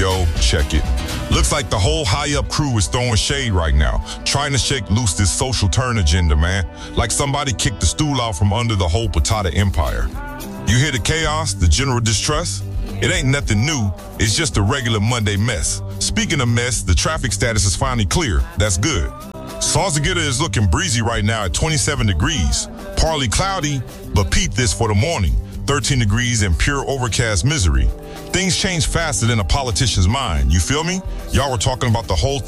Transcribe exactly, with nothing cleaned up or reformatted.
Yo, check it. Looks like the whole high-up crew is throwing shade right now, trying to shake loose this social turn agenda, man. Like somebody kicked the stool out from under the whole Patata empire. You hear the chaos, the general distrust? It ain't nothing new, it's just a regular Monday mess. Speaking of mess, the traffic status is finally clear. That's good. Sausalito is looking breezy right now at twenty-seven degrees. Partly cloudy, but peep this for the morning. thirteen degrees and pure overcast misery. Things change faster than a politician's mind, you feel me? Y'all were talking about the whole thing.